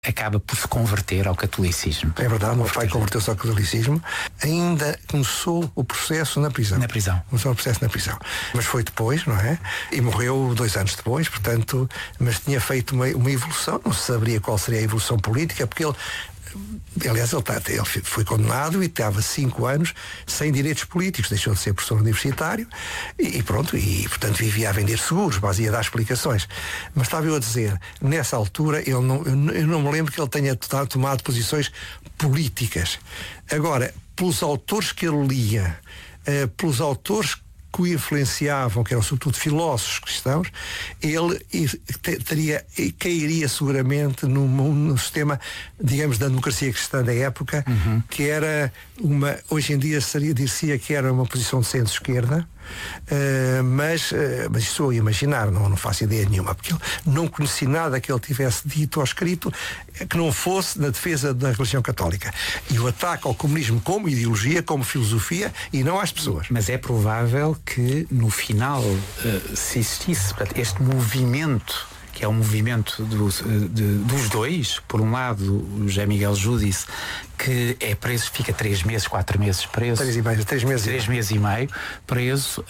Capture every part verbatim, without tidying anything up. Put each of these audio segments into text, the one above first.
acaba por se converter ao catolicismo. É verdade, o meu pai converteu-se ao catolicismo. Ainda começou o processo na prisão. Na prisão. Começou o processo na prisão. Mas foi depois, não é? E morreu dois anos depois, portanto, mas tinha feito uma, uma evolução, não se saberia qual seria a evolução política, porque ele, aliás, ele, tá, ele foi condenado e estava cinco anos sem direitos políticos, deixou de ser professor universitário e, e pronto, e portanto vivia a vender seguros, mas ia dar explicações. Mas estava eu a dizer, nessa altura, ele não, eu não me lembro que ele tenha tomado posições políticas. Agora, pelos autores que ele lia, uh, pelos autores que o influenciavam, que eram sobretudo filósofos cristãos, ele teria, cairia seguramente no, no sistema, digamos, da democracia cristã da época, uhum. que era uma, hoje em dia seria, dir-se-ia que era uma posição de centro-esquerda, uh, mas, uh, mas estou a imaginar, não, não faço ideia nenhuma, porque ele não conheci nada que ele tivesse dito ou escrito que não fosse na defesa da religião católica. E o ataque ao comunismo como ideologia, como filosofia, e não às pessoas. Mas é provável que no final, uh, se existisse este movimento, que é um movimento do, de, dos dois, por um lado o José Miguel Júdice, que é preso, fica três meses, quatro meses preso. Três e meio, três meses. Três meses e meio preso, uh,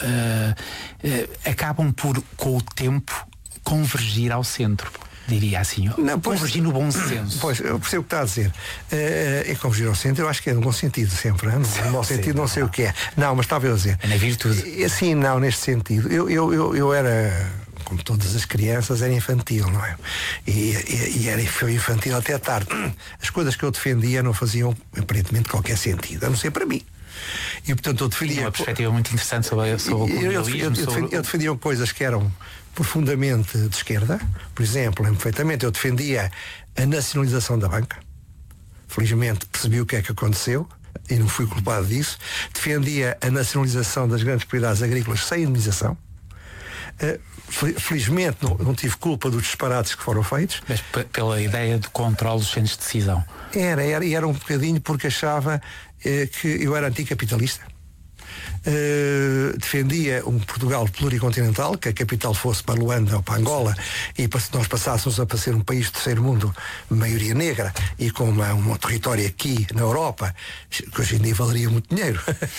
uh, acabam por, com o tempo, convergir ao centro. Diria assim, não, pois, convergir no bom senso. Pois, eu percebo o que está a dizer. É, é convergir ao centro, eu acho que é no bom sentido sempre, não? No mau sentido não sei o que é. Não, mas estava eu a dizer. É na virtude. Assim, não, neste sentido. Eu, eu, eu, eu era, como todas as crianças, era infantil, não é? E, e, e era, foi infantil até tarde. As coisas que eu defendia não faziam aparentemente qualquer sentido, a não ser para mim. E portanto eu defendia. Uma perspectiva muito interessante sobre, sobre o colonialismo. Eu, eu, eu, sobre... eu defendia coisas que eram profundamente de esquerda. Por exemplo, perfeitamente, eu defendia a nacionalização da banca. Felizmente percebi o que é que aconteceu e não fui culpado disso. Defendia a nacionalização das grandes propriedades agrícolas sem indemnização. Felizmente não, não tive culpa dos disparates que foram feitos. Mas p- pela ideia de controle dos centros de decisão. Era, era, era um bocadinho porque achava eh, que eu era anticapitalista. Uh, defendia um Portugal pluricontinental, que a capital fosse para Luanda ou para Angola e para, nós passássemos a ser um país de terceiro mundo, maioria negra, e com uma, um território aqui na Europa, que hoje em dia valeria muito dinheiro,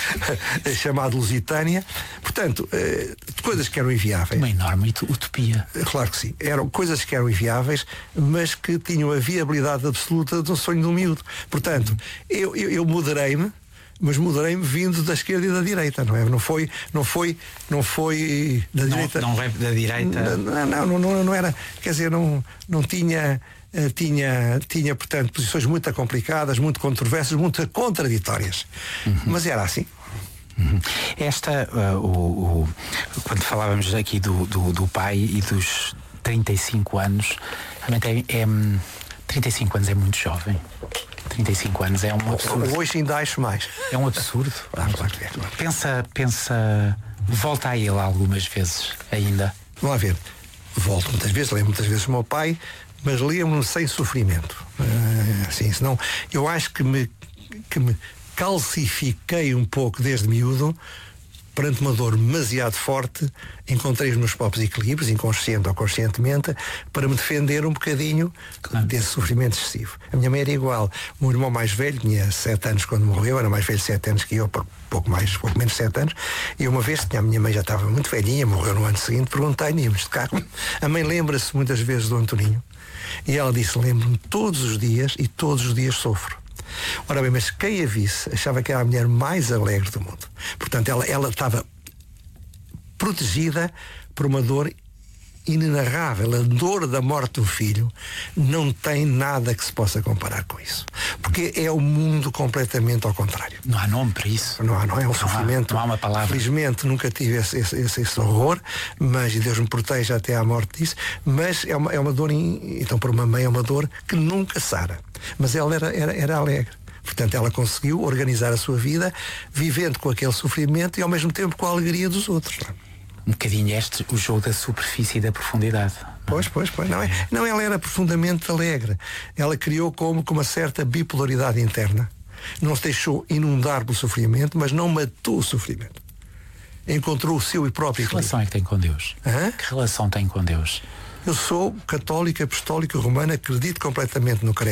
chamado Lusitânia. Portanto, uh, coisas que eram inviáveis. Uma enorme utopia. Claro que sim. Eram coisas que eram inviáveis, mas que tinham a viabilidade absoluta do sonho do miúdo. Portanto, eu, eu, eu moderei-me, mas mudarei-me vindo da esquerda e da direita, não é? Não foi, não foi, não foi da não, direita. Não veio da direita. Não, não, não, não era, quer dizer, não, não tinha, tinha, tinha, portanto, posições muito complicadas, muito controversas, muito contraditórias. Uhum. Mas era assim. Uhum. Esta, uh, o, o, quando falávamos aqui do, do, do pai e dos trinta e cinco anos, realmente é, é, trinta e cinco anos é muito jovem. trinta e cinco anos é um absurdo. Hoje ainda acho mais. É um absurdo. Ah, claro que é, claro. Pensa, pensa, volta a ele algumas vezes ainda. Vamos lá ver. Volto muitas vezes, lembro muitas vezes do meu pai, mas lembro-me sem sofrimento. Uh, assim, senão, eu acho que me, que me calcifiquei um pouco desde miúdo. Perante uma dor demasiado forte, encontrei os meus próprios equilíbrios, inconsciente ou conscientemente, para me defender um bocadinho, claro, desse sofrimento excessivo. A minha mãe era igual. O meu irmão mais velho tinha sete anos quando morreu, era mais velho sete anos que eu, pouco mais, pouco menos sete anos, e uma vez tinha, a minha mãe já estava muito velhinha, morreu no ano seguinte, perguntei-lhe, íamos de carro. A mãe lembra-se muitas vezes do Antoninho, e ela disse, lembro-me todos os dias e todos os dias sofro. Ora bem, mas quem a visse achava que era a mulher mais alegre do mundo. Portanto, ela, ela estava protegida por uma dor inenarrável. A dor da morte do filho não tem nada que se possa comparar com isso. Porque é o mundo completamente ao contrário. Não há nome para isso. Não há, não é um não sofrimento. Há, não há uma palavra. Felizmente nunca tive esse, esse, esse horror, mas, e Deus me proteja até à morte disso, mas é uma, é uma dor, in, então para uma mãe é uma dor que nunca sara. Mas ela era, era, era alegre. Portanto, ela conseguiu organizar a sua vida vivendo com aquele sofrimento e ao mesmo tempo com a alegria dos outros. Um bocadinho este, o jogo da superfície e da profundidade. Pois, pois, pois. Não, é, não, ela era profundamente alegre. Ela criou como com uma certa bipolaridade interna. Não se deixou inundar pelo sofrimento, mas não matou o sofrimento. Encontrou o seu próprio equilíbrio. Que relação é que tem com Deus? Hã? Que relação tem com Deus? Eu sou católico, apostólico, romano, acredito completamente no credo.